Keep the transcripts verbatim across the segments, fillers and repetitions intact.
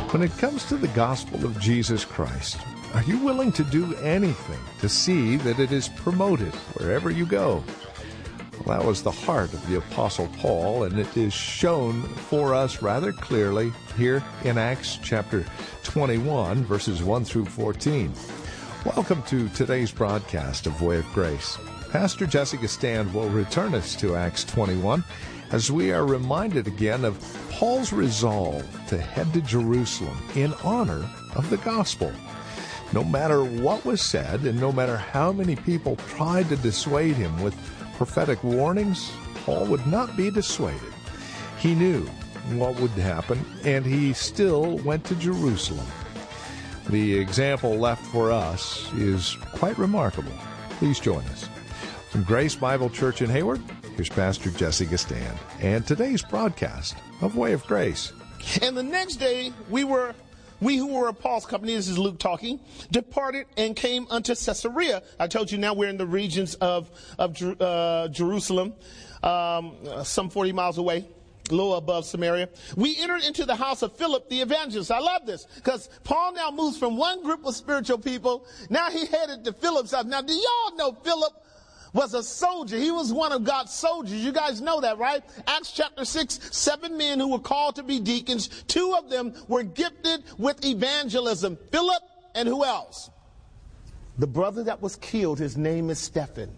When it comes to the gospel of Jesus Christ, are you willing to do anything to see that it is promoted wherever you go? Well, that was the heart of the Apostle Paul, and it is shown for us rather clearly here in Acts chapter twenty-one, verses one through fourteen. Welcome to today's broadcast of Way of Grace. Pastor Jessica Stand will return us to Acts twenty-one as we are reminded again of Paul's resolve to head to Jerusalem in honor of the gospel. No matter what was said, and no matter how many people tried to dissuade him with prophetic warnings, Paul would not be dissuaded. He knew what would happen, and he still went to Jerusalem. The example left for us is quite remarkable. Please join us. From Grace Bible Church in Hayward, here's Pastor Jessica Stand and today's broadcast of Way of Grace. And the next day, we were, we who were of Paul's company, this is Luke talking, departed and came unto Caesarea. I told you now we're in the regions of, of uh, Jerusalem, um, some forty miles away, a little above Samaria. We entered into the house of Philip the evangelist. I love this because Paul now moves from one group of spiritual people. Now he headed to Philip's house. Now, do y'all know Philip was a soldier? He was one of God's soldiers. You guys know that, right? Acts chapter six, seven men who were called to be deacons. Two of them were gifted with evangelism. Philip and who else? The brother that was killed, his name is Stephen.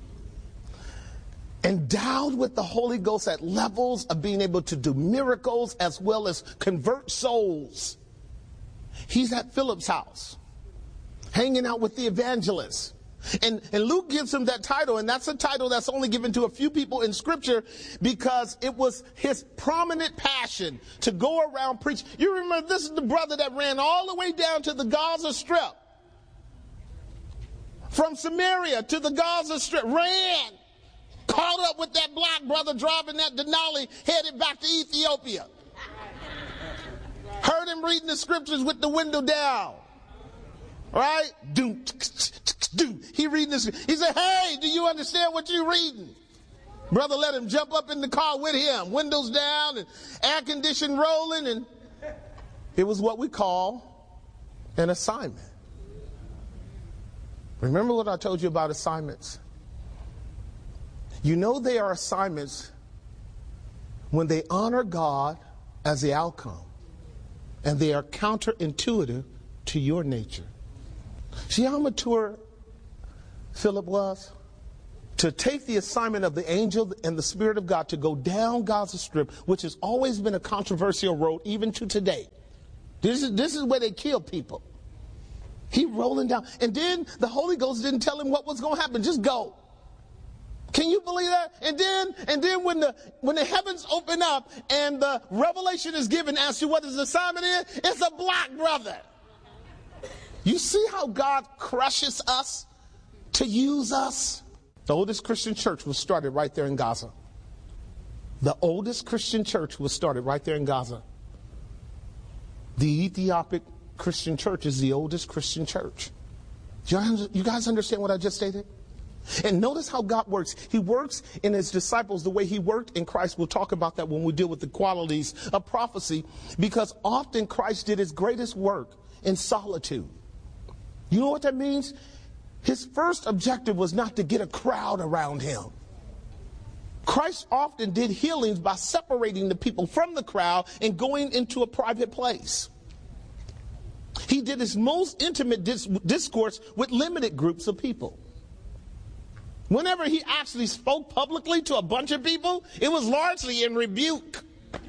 Endowed with the Holy Ghost at levels of being able to do miracles as well as convert souls. He's at Philip's house, hanging out with the evangelists. And, and Luke gives him that title, and that's a title that's only given to a few people in Scripture because it was his prominent passion to go around preach. You remember, this is the brother that ran all the way down to the Gaza Strip. From Samaria to the Gaza Strip, ran, caught up with that black brother driving that Denali, headed back to Ethiopia. Heard him reading the Scriptures with the window down. Right? Doom, doom. He reading this. He said, hey, do you understand what you're reading? Brother let him jump up in the car with him. Windows down and air conditioning rolling. And it was what we call an assignment. Remember what I told you about assignments? You know they are assignments when they honor God as the outcome. And they are counterintuitive to your nature. See how mature Philip was? To take the assignment of the angel and the Spirit of God to go down Gaza Strip, which has always been a controversial road even to today. This is, this is where they kill people. He rolling down. And then the Holy Ghost didn't tell him what was going to happen. Just go. Can you believe that? And then, and then when the when the heavens open up and the revelation is given as to what his assignment is, it's a black brother. You see how God crushes us to use us? The oldest Christian church was started right there in Gaza. The oldest Christian church was started right there in Gaza. The Ethiopic Christian church is the oldest Christian church. You guys understand what I just stated? And notice how God works. He works in his disciples the way he worked in Christ. We'll talk about that when we deal with the qualities of prophecy, because often Christ did his greatest work in solitude. You know what that means? His first objective was not to get a crowd around him. Christ often did healings by separating the people from the crowd and going into a private place. He did his most intimate dis- discourse with limited groups of people. Whenever he actually spoke publicly to a bunch of people, it was largely in rebuke.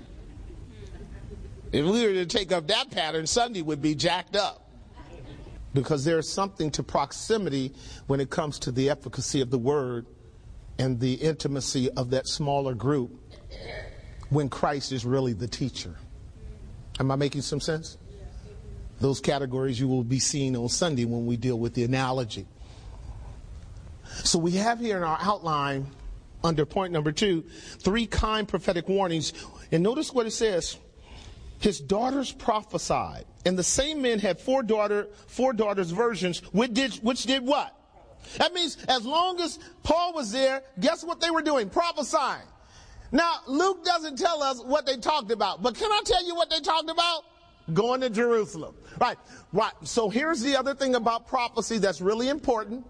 If we were to take up that pattern, Sunday would be jacked up. Because there is something to proximity when it comes to the efficacy of the word and the intimacy of that smaller group when Christ is really the teacher. Am I making some sense? Those categories you will be seeing on Sunday when we deal with the analogy. So we have here in our outline, under point number two, three kind prophetic warnings. And notice what it says. His daughters prophesied. And the same men had four daughter, four daughters' versions, which did, which did what? That means as long as Paul was there, guess what they were doing? Prophesying. Now, Luke doesn't tell us what they talked about. But can I tell you what they talked about? Going to Jerusalem. Right, right. So here's the other thing about prophecy that's really important.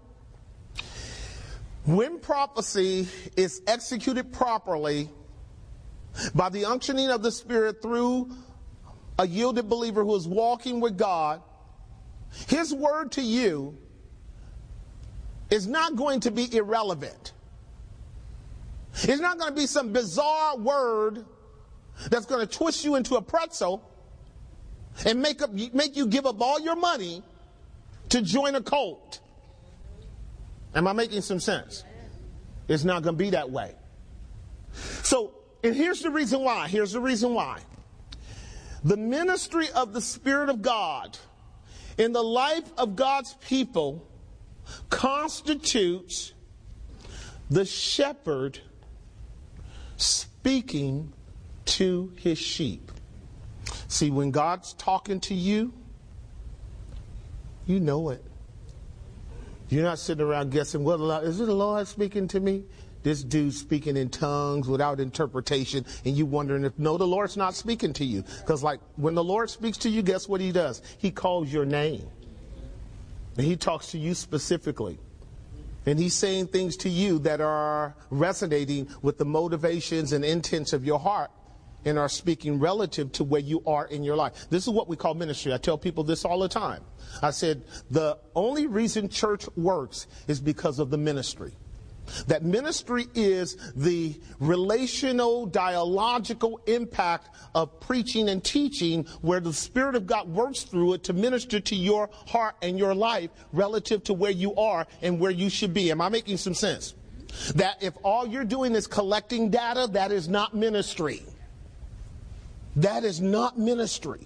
When prophecy is executed properly by the unctioning of the Spirit through a yielded believer who is walking with God, his word to you is not going to be irrelevant. It's not going to be some bizarre word that's going to twist you into a pretzel and make up, make you give up all your money to join a cult. Am I making some sense? It's not going to be that way. So, and here's the reason why. Here's the reason why. The ministry of the Spirit of God in the life of God's people constitutes the shepherd speaking to his sheep. See, when God's talking to you, you know it. You're not sitting around guessing, well, is it the Lord speaking to me? This dude's speaking in tongues without interpretation, and you wondering if, no, the Lord's not speaking to you. Because like when the Lord speaks to you, guess what he does? He calls your name. And he talks to you specifically. And he's saying things to you that are resonating with the motivations and intents of your heart and are speaking relative to where you are in your life. This is what we call ministry. I tell people this all the time. I said, the only reason church works is because of the ministry. That ministry is the relational, dialogical impact of preaching and teaching where the Spirit of God works through it to minister to your heart and your life relative to where you are and where you should be. Am I making some sense? That if all you're doing is collecting data, that is not ministry. That is not ministry.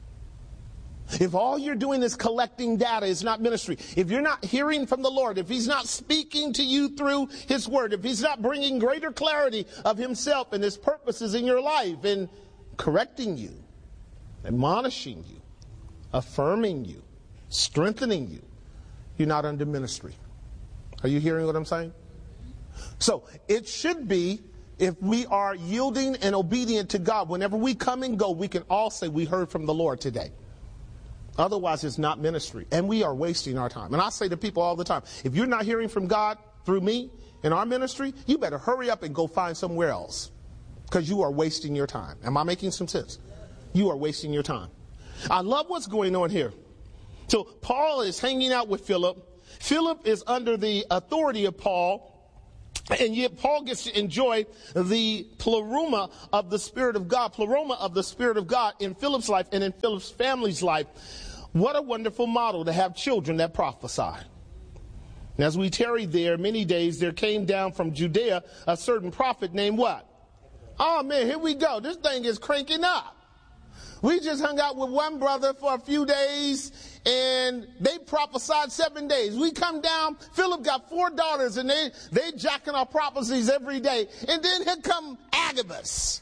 If all you're doing is collecting data, it's not ministry. If you're not hearing from the Lord, if he's not speaking to you through his word, if he's not bringing greater clarity of himself and his purposes in your life and correcting you, admonishing you, affirming you, strengthening you, you're not under ministry. Are you hearing what I'm saying? So it should be, if we are yielding and obedient to God, whenever we come and go, we can all say we heard from the Lord today. Otherwise, it's not ministry. And we are wasting our time. And I say to people all the time, if you're not hearing from God through me in our ministry, you better hurry up and go find somewhere else. Because you are wasting your time. Am I making some sense? You are wasting your time. I love what's going on here. So Paul is hanging out with Philip. Philip is under the authority of Paul. And yet Paul gets to enjoy the pleroma of the Spirit of God, pleroma of the Spirit of God in Philip's life and in Philip's family's life. What a wonderful model to have children that prophesy. And as we tarried there many days, there came down from Judea a certain prophet named what? Oh man, here we go. This thing is cranking up. We just hung out with one brother for a few days, and they prophesied seven days. We come down, Philip got four daughters, and they, they jacking our prophecies every day. And then here come Agabus.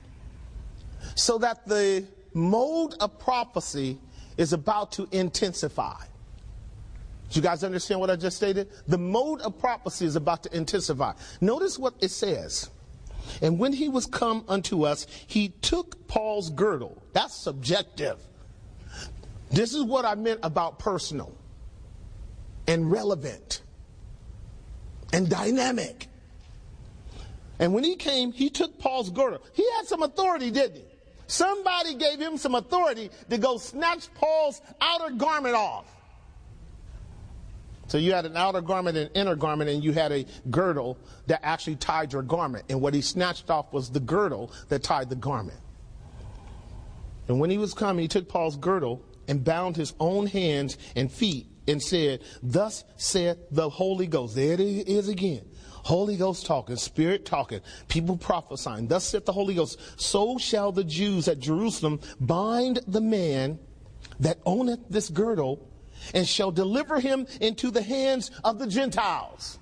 So that the mode of prophecy is about to intensify. Do you guys understand what I just stated? The mode of prophecy is about to intensify. Notice what it says. And when he was come unto us, he took Paul's girdle. That's subjective. This is what I meant about personal and relevant and dynamic. And when he came, he took Paul's girdle. He had some authority, didn't he? Somebody gave him some authority to go snatch Paul's outer garment off. So you had an outer garment and inner garment, and you had a girdle that actually tied your garment. And what he snatched off was the girdle that tied the garment. And when he was come, he took Paul's girdle and bound his own hands and feet and said, thus saith the Holy Ghost. There it is again. Holy Ghost talking, Spirit talking, people prophesying. Thus saith the Holy Ghost, so shall the Jews at Jerusalem bind the man that owneth this girdle, and shall deliver him into the hands of the Gentiles.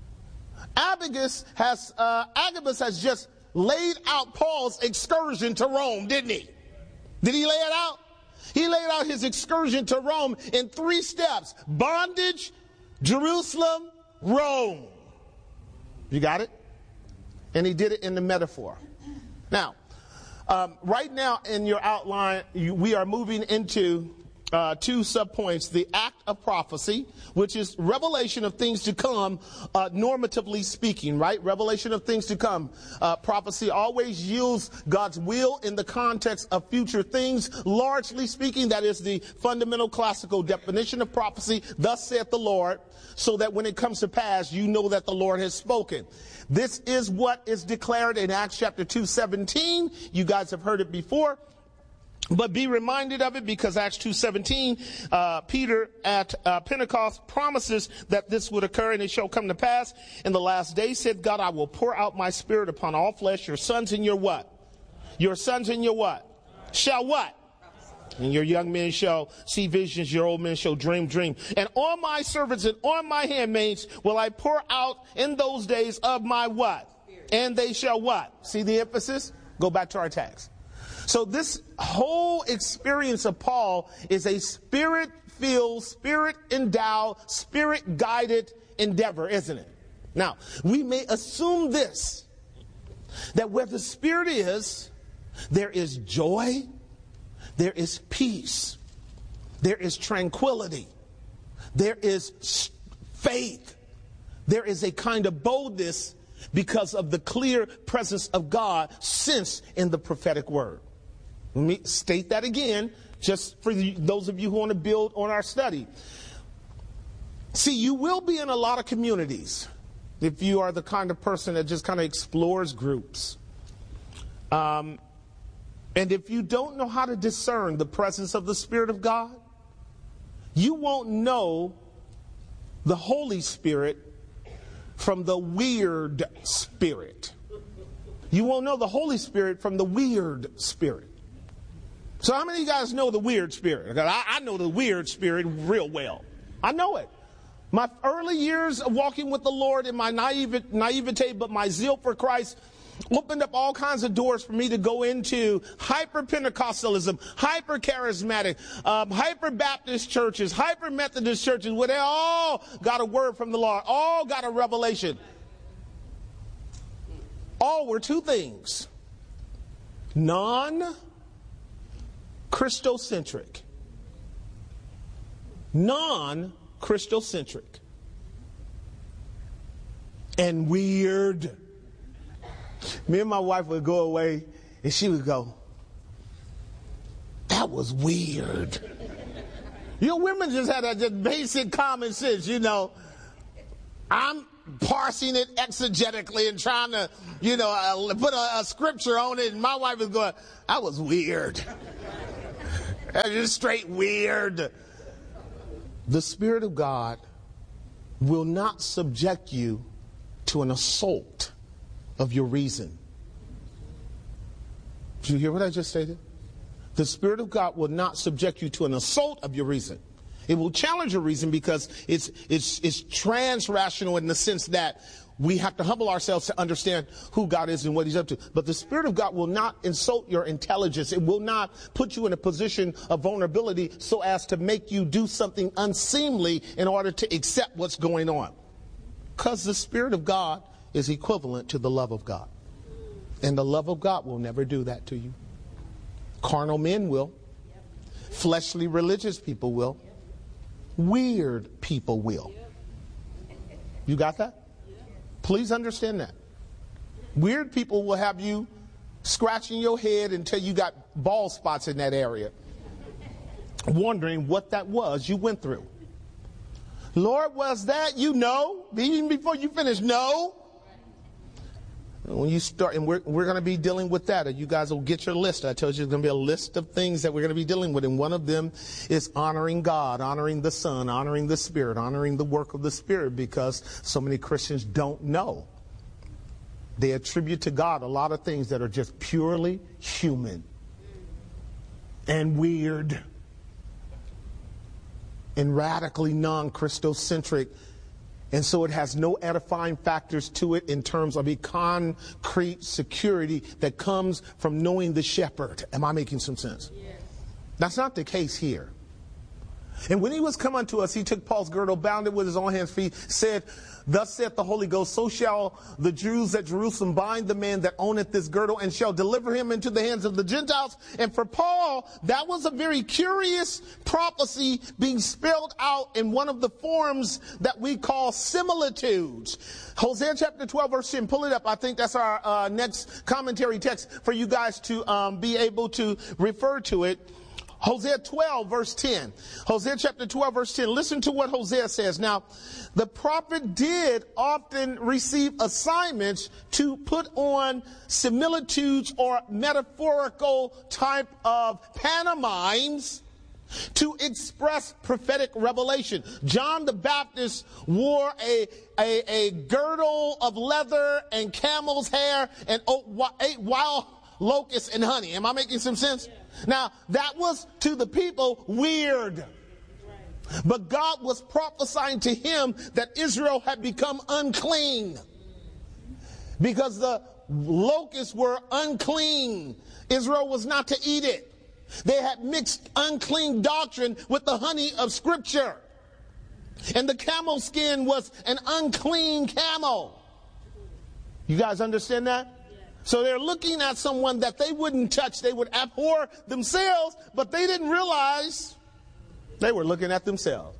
Agabus has, uh, Agabus has just laid out Paul's excursion to Rome, didn't he? Did he lay it out? He laid out his excursion to Rome in three steps. Bondage, Jerusalem, Rome. You got it? And he did it in the metaphor. Now, Um, right now in your outline, you, we are moving into uh, two subpoints. The act of prophecy, which is revelation of things to come, uh, normatively speaking, right? Revelation of things to come. Uh, prophecy always yields God's will in the context of future things. Largely speaking, that is the fundamental classical definition of prophecy. Thus saith the Lord, so that when it comes to pass, you know that the Lord has spoken. This is what is declared in Acts chapter two seventeen. You guys have heard it before, but be reminded of it, because Acts two seventeen, uh, Peter at uh, Pentecost promises that this would occur, and it shall come to pass in the last days, said God, I will pour out my spirit upon all flesh. Your sons and your what? Your sons and your what? Shall what? And your young men shall see visions, your old men shall dream dream. And on my servants and on my handmaids will I pour out in those days of my what? And they shall what? See the emphasis? Go back to our text. So this whole experience of Paul is a spirit-filled, spirit-endowed, spirit-guided endeavor, isn't it? Now, we may assume this, that where the Spirit is, there is joy, there is peace, there is tranquility, there is faith, there is a kind of boldness because of the clear presence of God sensed in the prophetic word. Let me state that again, just for the, those of you who want to build on our study. See, you will be in a lot of communities if you are the kind of person that just kind of explores groups. Um, and if you don't know how to discern the presence of the Spirit of God, you won't know the Holy Spirit from the weird spirit. You won't know the Holy Spirit from the weird spirit. So how many of you guys know the weird spirit? I, I know the weird spirit real well. I know it. My early years of walking with the Lord in my naive, naivete, but my zeal for Christ opened up all kinds of doors for me to go into hyper-Pentecostalism, hyper-charismatic, um, hyper-Baptist churches, hyper-Methodist churches, where they all got a word from the Lord, all got a revelation. All were two things: non-Christocentric. Non-Christocentric. And weird. Me and my wife would go away and she would go, that was weird. You know, women just had that just basic common sense, you know. I'm parsing it exegetically and trying to, you know, uh, put a, a scripture on it, and my wife is going, that was weird. That's just straight weird. The Spirit of God will not subject you to an assault of your reason. Did you hear what I just stated? The Spirit of God will not subject you to an assault of your reason. It will challenge your reason because it's it's it's trans-rational in the sense that we have to humble ourselves to understand who God is and what He's up to. But the Spirit of God will not insult your intelligence. It will not put you in a position of vulnerability so as to make you do something unseemly in order to accept what's going on. Because the Spirit of God is equivalent to the love of God. And the love of God will never do that to you. Carnal men will. Fleshly religious people will. Weird people will. You got that? Please understand that. Weird people will have you scratching your head until you got bald spots in that area, wondering what that was you went through. Lord, was that? You know, even before you finish, no. When you start, and we're, we're going to be dealing with that. You guys will get your list. I told you there's going to be a list of things that we're going to be dealing with. And one of them is honoring God, honoring the Son, honoring the Spirit, honoring the work of the Spirit, because so many Christians don't know. They attribute to God a lot of things that are just purely human and weird and radically non-Christocentric. And so it has no edifying factors to it in terms of a concrete security that comes from knowing the shepherd. Am I making some sense? Yes. That's not the case here. And when he was come unto us, he took Paul's girdle, bound it with his own hands and feet, said, thus saith the Holy Ghost, so shall the Jews at Jerusalem bind the man that owneth this girdle, and shall deliver him into the hands of the Gentiles. And for Paul, that was a very curious prophecy being spelled out in one of the forms that we call similitudes. Hosea chapter twelve, verse ten, pull it up. I think that's our uh, next commentary text for you guys to um, be able to refer to it. Hosea twelve, verse ten. Hosea chapter twelve, verse ten. Listen to what Hosea says. Now, the prophet did often receive assignments to put on similitudes or metaphorical type of pantomimes to express prophetic revelation. John the Baptist wore a, a, a girdle of leather and camel's hair and ate wild locusts and honey. Am I making some sense? Now, that was to the people weird. But God was prophesying to him that Israel had become unclean because the locusts were unclean. Israel was not to eat it. They had mixed unclean doctrine with the honey of Scripture. And the camel skin was an unclean camel. You guys understand that? So they're looking at someone that they wouldn't touch. They would abhor themselves, but they didn't realize they were looking at themselves.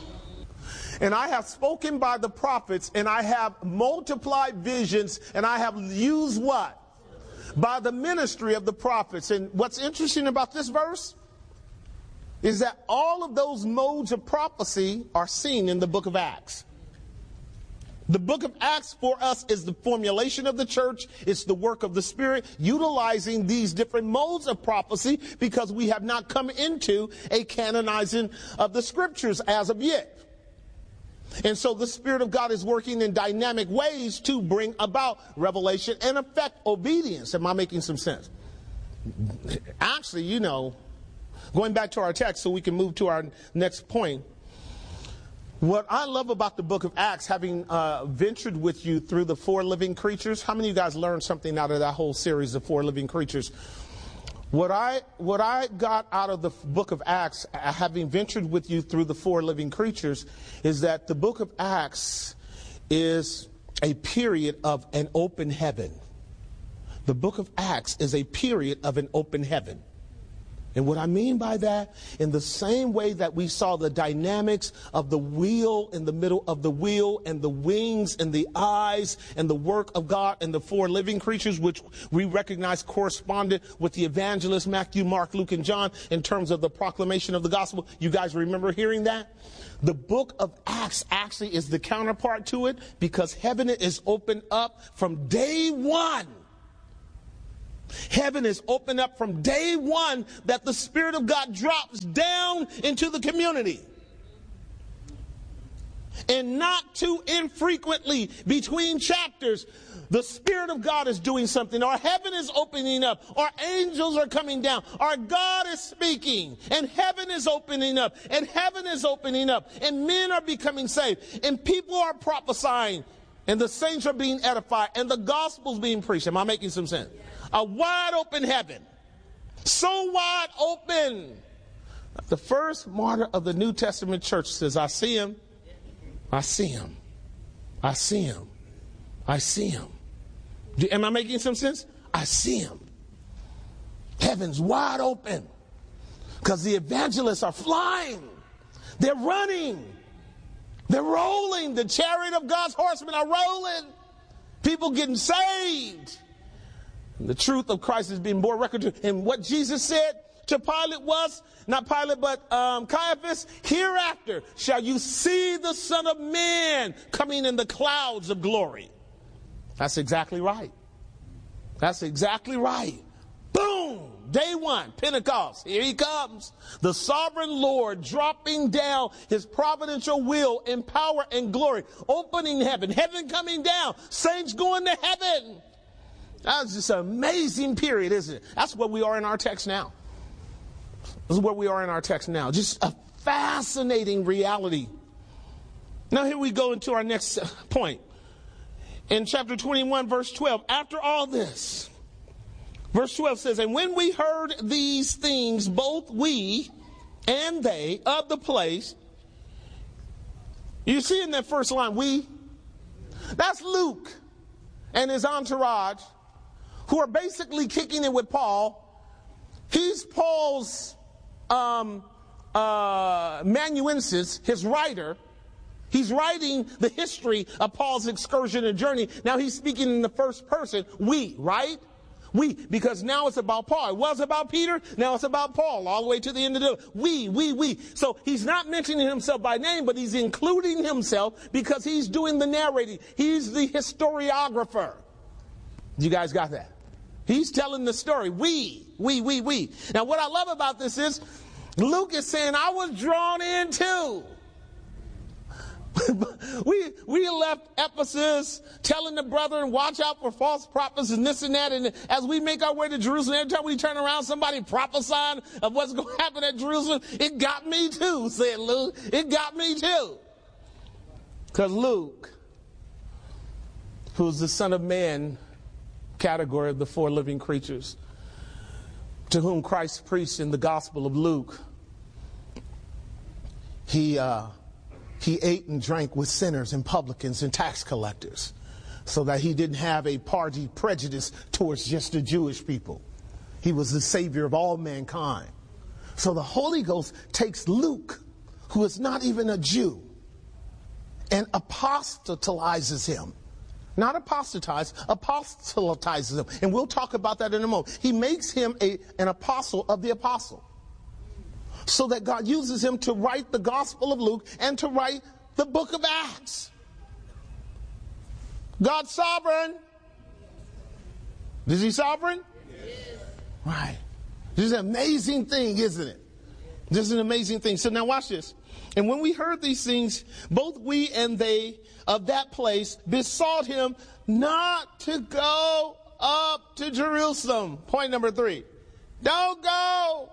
And I have spoken by the prophets, and I have multiplied visions, and I have used what? By the ministry of the prophets. And what's interesting about this verse is that all of those modes of prophecy are seen in the book of Acts. The book of Acts for us is the formulation of the church. It's the work of the Spirit, utilizing these different modes of prophecy because we have not come into a canonizing of the Scriptures as of yet. And so the Spirit of God is working in dynamic ways to bring about revelation and affect obedience. Am I making some sense? Actually, you know, going back to our text so we can move to our next point. What I love about the book of Acts, having uh, ventured with you through the four living creatures, how many of you guys learned something out of that whole series of four living creatures? What I what I got out of the book of Acts, having ventured with you through the four living creatures, is that the book of Acts is a period of an open heaven. The book of Acts is a period of an open heaven. And what I mean by that, in the same way that we saw the dynamics of the wheel in the middle of the wheel and the wings and the eyes and the work of God and the four living creatures, which we recognize corresponded with the evangelists, Matthew, Mark, Luke, and John, in terms of the proclamation of the gospel. You guys remember hearing that? The book of Acts actually is the counterpart to it because heaven is opened up from day one. Heaven is opened up from day one that the Spirit of God drops down into the community. And not too infrequently between chapters, the Spirit of God is doing something, or heaven is opening up, or angels are coming down, or God is speaking, and heaven is opening up, and heaven is opening up, and men are becoming saved, and people are prophesying, and the saints are being edified, and the gospel's being preached. Am I making some sense? A wide open heaven. So wide open. The first martyr of the New Testament church says, I see him. I see him. I see him. I see him. Do, am I making some sense? I see him. Heaven's wide open. Because the evangelists are flying. They're running. They're rolling. The chariot of God's horsemen are rolling. People getting saved. The truth of Christ is being borne record to. And what Jesus said to Pilate was, not Pilate, but um, Caiaphas, hereafter shall you see the Son of Man coming in the clouds of glory. That's exactly right. That's exactly right. Boom! Day one, Pentecost. Here he comes. The sovereign Lord dropping down his providential will in power and glory. Opening heaven. Heaven coming down. Saints going to heaven. That's just an amazing period, isn't it? That's where we are in our text now. This is where we are in our text now. Just a fascinating reality. Now here we go into our next point. In chapter twenty-one, verse twelve, after all this, verse twelve says, and when we heard these things, both we and they of the place. You see in that first line, we? That's Luke and his entourage, who are basically kicking it with Paul. He's Paul's um, uh, amanuensis, his writer. He's writing the history of Paul's excursion and journey. Now he's speaking in the first person, we, right? We, because now it's about Paul. It was about Peter, now it's about Paul, all the way to the end of the, we, we, we. So he's not mentioning himself by name, but he's including himself because he's doing the narrating. He's the historiographer. You guys got that? He's telling the story. We, we, we, we. Now what I love about this is, Luke is saying, I was drawn in too. we we left Ephesus telling the brethren, watch out for false prophets and this and that. And as we make our way to Jerusalem, every time we turn around, somebody prophesying of what's going to happen at Jerusalem. It got me too, said Luke. It got me too. Because Luke, who's the Son of Man category of the four living creatures, to whom Christ preached in the Gospel of Luke, he uh, he ate and drank with sinners and publicans and tax collectors, so that he didn't have a party prejudice towards just the Jewish people. He was the Savior of all mankind. So the Holy Ghost takes Luke, who is not even a Jew, and apostatizes him. Not apostatize, apostatizes him. And we'll talk about that in a moment. He makes him a, an apostle of the apostle, so that God uses him to write the Gospel of Luke and to write the book of Acts. God's sovereign. Is he sovereign? Yes. Right. This is an amazing thing, isn't it? This is an amazing thing. So now watch this. And when we heard these things, both we and they of that place besought him not to go up to Jerusalem. Point number three. Don't go.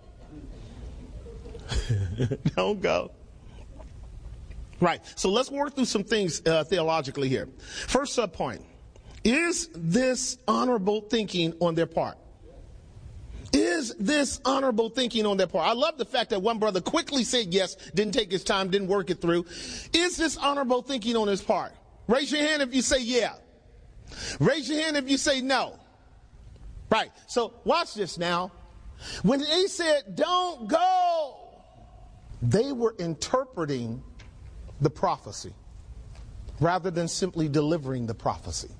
Don't go. Right. So let's work through some things uh, theologically here. First sub point. Is this honorable thinking on their part? Is this honorable thinking on their part? I love the fact that one brother quickly said yes, didn't take his time, didn't work it through. Is this honorable thinking on his part? Raise your hand if you say yeah. Raise your hand if you say no. Right. So watch this now. When they said, don't go, they were interpreting the prophecy rather than simply delivering the prophecy.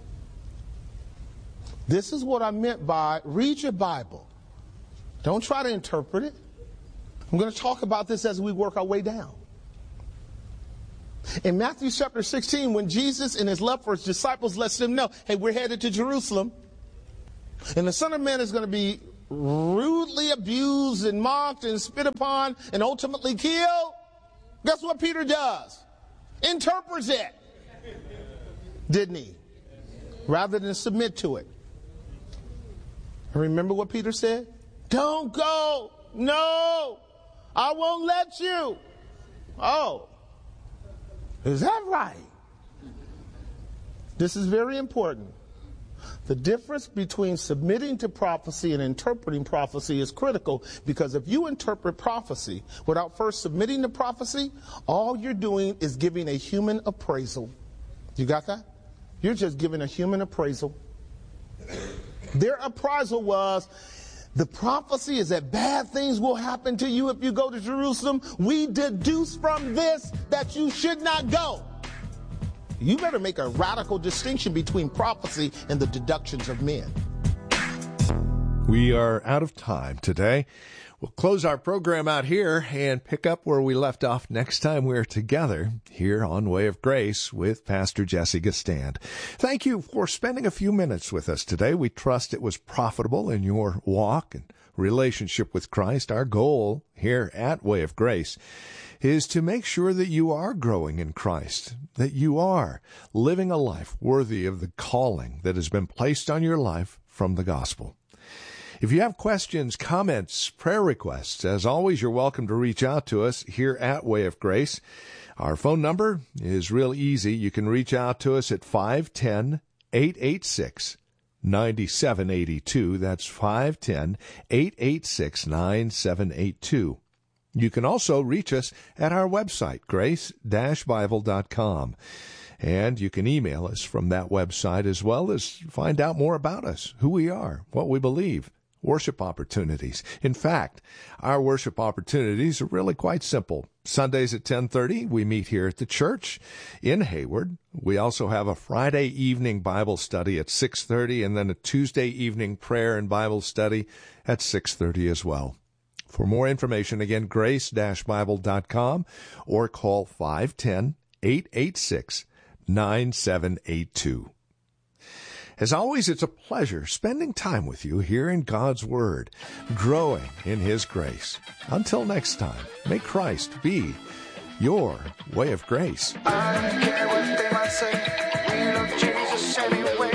This is what I meant by read your Bible. Don't try to interpret it. I'm going to talk about this as we work our way down. In Matthew chapter sixteen, when Jesus and his love for his disciples lets them know, hey, we're headed to Jerusalem, and the Son of Man is going to be rudely abused and mocked and spit upon and ultimately killed. Guess what Peter does? Interprets it. Didn't he? Rather than submit to it. Remember what Peter said? Don't go. No, I won't let you. Oh, is that right? This is very important. The difference between submitting to prophecy and interpreting prophecy is critical, because if you interpret prophecy without first submitting to prophecy, all you're doing is giving a human appraisal. You got that? You're just giving a human appraisal. Their appraisal was, the prophecy is that bad things will happen to you if you go to Jerusalem. We deduce from this that you should not go. You better make a radical distinction between prophecy and the deductions of men. We are out of time today. We'll close our program out here and pick up where we left off next time we're together here on Way of Grace with Pastor Jesse Gistand. Thank you for spending a few minutes with us today. We trust it was profitable in your walk and relationship with Christ. Our goal here at Way of Grace is to make sure that you are growing in Christ, that you are living a life worthy of the calling that has been placed on your life from the gospel. If you have questions, comments, prayer requests, as always, you're welcome to reach out to us here at Way of Grace. Our phone number is real easy. You can reach out to us at five one zero, eight eight six, nine seven eight two. That's five one zero, eight eight six, nine seven eight two. You can also reach us at our website, grace dash bible dot com. And you can email us from that website as well as find out more about us, who we are, what we believe, worship opportunities. In fact, our worship opportunities are really quite simple. Sundays at ten thirty, we meet here at the church in Hayward. We also have a Friday evening Bible study at six thirty and then a Tuesday evening prayer and Bible study at six thirty as well. For more information, again, grace dash bible dot com or call five one zero, eight eight six, nine seven eight two. As always, it's a pleasure spending time with you here in God's Word, growing in His grace. Until next time, may Christ be your way of grace. I don't care what they might say, we love Jesus anyway.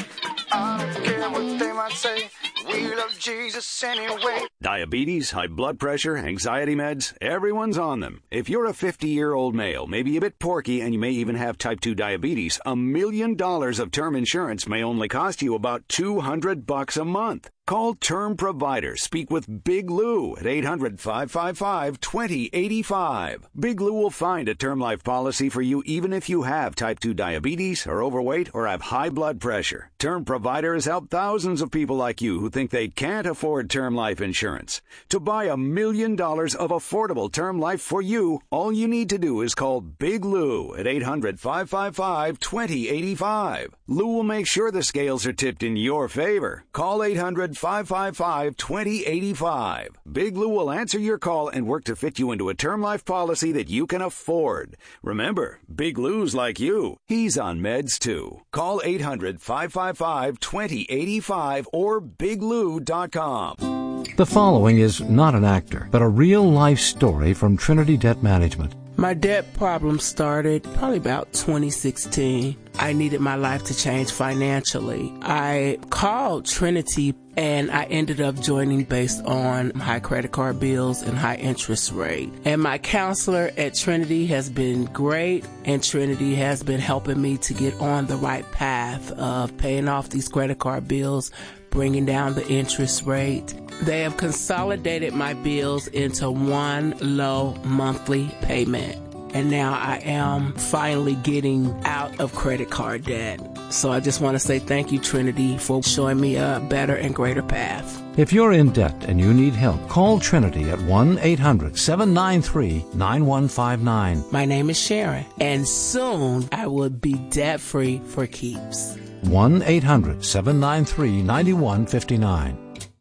I don't care what they might say, we love Jesus anyway. Diabetes, high blood pressure, anxiety meds, everyone's on them. If you're a fifty-year-old male, maybe a bit porky, and you may even have type two diabetes, a million dollars of term insurance may only cost you about two hundred bucks a month. Call Term Provider. Speak with Big Lou at eight hundred, five five five, two zero eight five. Big Lou will find a term life policy for you even if you have type two diabetes, are overweight, or have high blood pressure. Term Provider has helped thousands of people like you who think they can't afford term life insurance. To buy a million dollars of affordable term life for you, all you need to do is call Big Lou at eight hundred, five five five, two zero eight five. Lou will make sure the scales are tipped in your favor. Call eight hundred, five five five, two zero eight five. Big Lou will answer your call and work to fit you into a term life policy that you can afford. Remember, Big Lou's like you. He's on meds too. Call eight hundred, five five five, two zero eight five or big lou dot com. The following is not an actor, but a real-life story from Trinity Debt Management. My debt problem started probably about twenty sixteen. I needed my life to change financially. I called Trinity and I ended up joining based on high credit card bills and high interest rate. And my counselor at Trinity has been great, and Trinity has been helping me to get on the right path of paying off these credit card bills, bringing down the interest rate. They have consolidated my bills into one low monthly payment. And now I am finally getting out of credit card debt. So I just want to say thank you, Trinity, for showing me a better and greater path. If you're in debt and you need help, call Trinity at one eight hundred, seven nine three, nine one five nine. My name is Sharon, and soon I will be debt-free for keeps. one eight hundred, seven nine three, nine one five nine.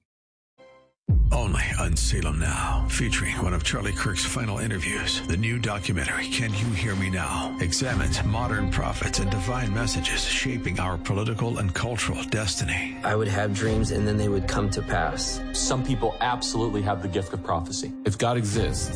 Only on Salem Now, featuring one of Charlie Kirk's final interviews. The new documentary, Can You Hear Me Now?, examines modern prophets and divine messages shaping our political and cultural destiny. I would have dreams and then they would come to pass. Some people absolutely have the gift of prophecy. If God exists,